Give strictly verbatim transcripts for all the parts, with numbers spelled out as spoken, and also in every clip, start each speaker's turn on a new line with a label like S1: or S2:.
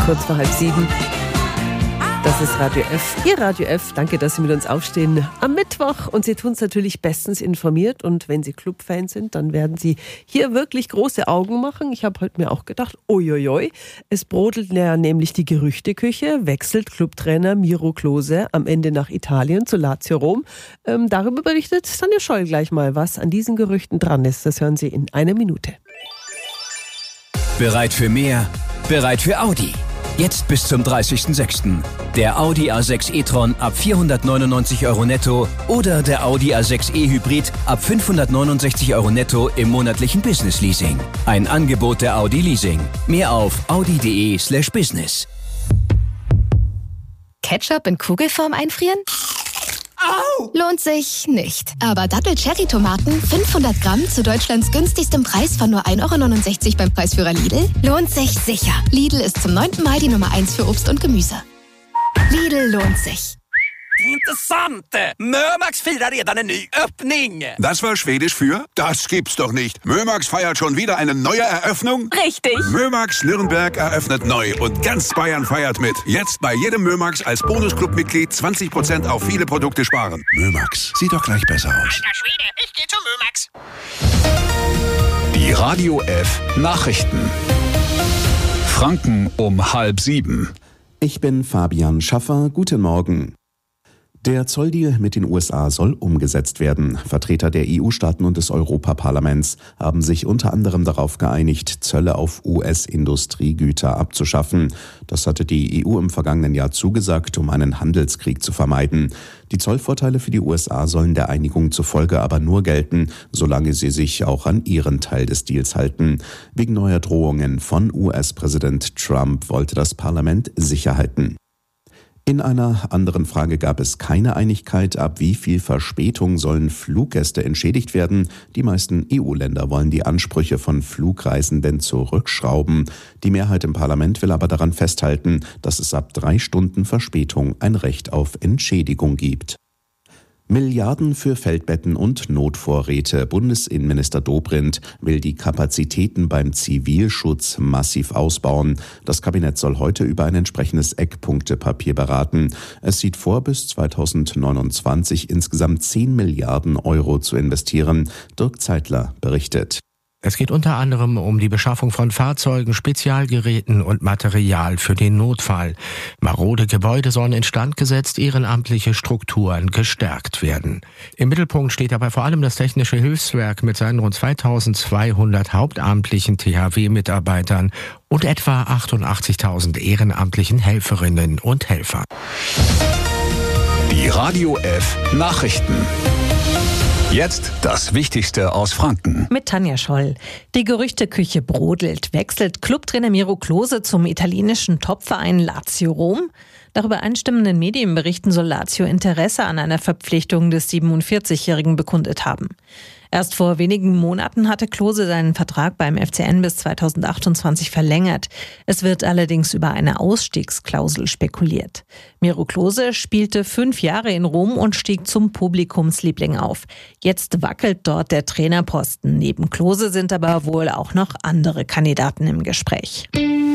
S1: Kurz vor halb sieben. Das ist Radio F, Ihr Radio F. Danke, dass Sie mit uns aufstehen am Mittwoch. Und Sie tun es natürlich bestens informiert. Und wenn Sie Clubfans sind, dann werden Sie hier wirklich große Augen machen. Ich habe heute mir auch gedacht, uiuiui, es brodelt ja nämlich die Gerüchteküche. Wechselt Clubtrainer Miro Klose am Ende nach Italien zu Lazio Rom. Ähm, darüber berichtet Tanja Scholl gleich mal, was an diesen Gerüchten dran ist. Das hören Sie in einer Minute.
S2: Bereit für mehr? Bereit für Audi. Jetzt bis zum dreißigsten sechsten Der Audi A sechs e-tron ab vierhundertneunundneunzig Euro netto oder der Audi A sechs e-Hybrid ab fünfhundertneunundsechzig Euro netto im monatlichen Business-Leasing. Ein Angebot der Audi Leasing. Mehr auf audi.de slash business.
S3: Ketchup in Kugelform einfrieren?
S4: Au!
S3: Lohnt sich nicht. Aber Dattel-Cherry-Tomaten fünfhundert Gramm zu Deutschlands günstigstem Preis von nur ein Euro neunundsechzig beim Preisführer Lidl lohnt sich sicher. Lidl ist zum neunten Mal die Nummer eins für Obst und Gemüse. Lidl lohnt sich.
S4: Intressant! Mömax firar redan en ny öppning!
S5: Das war Schwedisch für? Das gibt's doch nicht. Mömax feiert schon wieder eine neue Eröffnung?
S3: Richtig.
S5: Mömax Nürnberg eröffnet neu und ganz Bayern feiert mit. Jetzt bei jedem Mömax als Bonusclub-Mitglied zwanzig Prozent auf viele Produkte sparen. Mömax, sieht doch gleich besser aus.
S4: Alter Schwede, ich geh zu Mömax.
S6: Die Radio F Nachrichten. Franken um halb sieben.
S7: Ich bin Fabian Schaffer. Guten Morgen. Der Zolldeal mit den U S A soll umgesetzt werden. Vertreter der E U-Staaten und des Europaparlaments haben sich unter anderem darauf geeinigt, Zölle auf U S-Industriegüter abzuschaffen. Das hatte die E U im vergangenen Jahr zugesagt, um einen Handelskrieg zu vermeiden. Die Zollvorteile für die U S A sollen der Einigung zufolge aber nur gelten, solange sie sich auch an ihren Teil des Deals halten. Wegen neuer Drohungen von U S-Präsident Trump wollte das Parlament Sicherheiten. In einer anderen Frage gab es keine Einigkeit, ab wie viel Verspätung sollen Fluggäste entschädigt werden. Die meisten E U-Länder wollen die Ansprüche von Flugreisenden zurückschrauben. Die Mehrheit im Parlament will aber daran festhalten, dass es ab drei Stunden Verspätung ein Recht auf Entschädigung gibt. Milliarden für Feldbetten und Notvorräte. Bundesinnenminister Dobrindt will die Kapazitäten beim Zivilschutz massiv ausbauen. Das Kabinett soll heute über ein entsprechendes Eckpunktepapier beraten. Es sieht vor, bis zweitausendneunundzwanzig insgesamt zehn Milliarden Euro zu investieren. Dirk Zeitler berichtet.
S8: Es geht unter anderem um die Beschaffung von Fahrzeugen, Spezialgeräten und Material für den Notfall. Marode Gebäude sollen instand gesetzt, ehrenamtliche Strukturen gestärkt werden. Im Mittelpunkt steht dabei vor allem das Technische Hilfswerk mit seinen rund zweitausendzweihundert hauptamtlichen T H W-Mitarbeitern und etwa achtundachtzigtausend ehrenamtlichen Helferinnen und Helfern.
S6: Die Radio F Nachrichten. Jetzt das Wichtigste aus Franken.
S9: Mit Tanja Scholl. Die Gerüchteküche brodelt. Wechselt Clubtrainer Miro Klose zum italienischen Topverein Lazio Rom? Nach übereinstimmenden Medienberichten soll Lazio Interesse an einer Verpflichtung des siebenundvierzigjährigen bekundet haben. Erst vor wenigen Monaten hatte Klose seinen Vertrag beim F C N bis zweitausendachtundzwanzig verlängert. Es wird allerdings über eine Ausstiegsklausel spekuliert. Miro Klose spielte fünf Jahre in Rom und stieg zum Publikumsliebling auf. Jetzt wackelt dort der Trainerposten. Neben Klose sind aber wohl auch noch andere Kandidaten im Gespräch.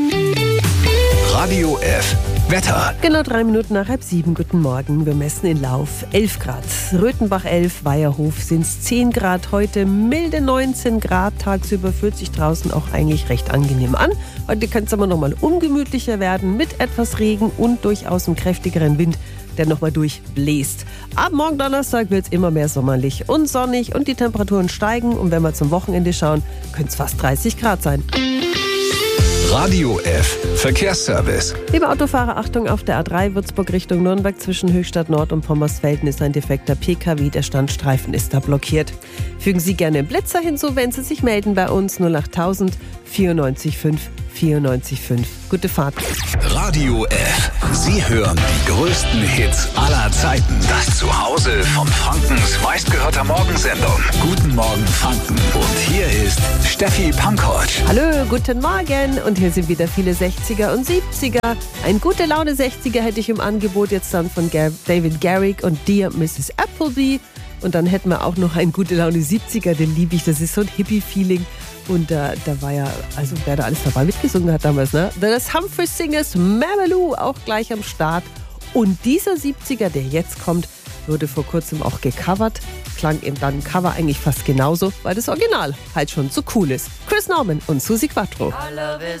S6: Radio F Wetter.
S1: Genau drei Minuten nach halb sieben. Guten Morgen. Wir messen in Lauf elf Grad. Röthenbach elf, Weierhof sind es zehn Grad. Heute milde neunzehn Grad. Tagsüber fühlt sich draußen auch eigentlich recht angenehm an. Heute kann es aber nochmal ungemütlicher werden mit etwas Regen und durchaus einem kräftigeren Wind, der nochmal durchbläst. Ab morgen Donnerstag wird es immer mehr sommerlich und sonnig und die Temperaturen steigen. Und wenn wir zum Wochenende schauen, können es fast dreißig Grad sein.
S6: Radio F Verkehrsservice.
S1: Liebe Autofahrer, Achtung, auf der A drei Würzburg Richtung Nürnberg zwischen Höchstadt Nord und Pommersfelden ist ein defekter P K W. Der Standstreifen ist da blockiert. Fügen Sie gerne Blitzer hinzu, wenn Sie sich melden bei uns. null acht null null vierundneunzig fünf vierundneunzig fünf. Gute Fahrt.
S6: Radio F. Sie hören die größten Hits aller Zeiten. Das Zuhause von Frankens meistgehörter Morgensendung. Guten Morgen Franken. Und hier ist Steffi Pankovic.
S1: Hallo, guten Morgen. Und hier sind wieder viele sechziger und siebziger. Ein gute Laune sechziger hätte ich im Angebot jetzt dann von David Garrick und Dear Missus Appleby. Und dann hätten wir auch noch einen gute Laune siebziger, den liebe ich. Das ist so ein Hippie-Feeling Und äh, da war ja, also wer da alles dabei mitgesungen hat damals, ne? Das Humphrey Singers Mamalou auch gleich am Start. Und dieser siebziger, der jetzt kommt, wurde vor kurzem auch gecovert. Klang eben dann Cover eigentlich fast genauso, weil das Original halt schon so cool ist. Chris Norman und Suzi Quattro.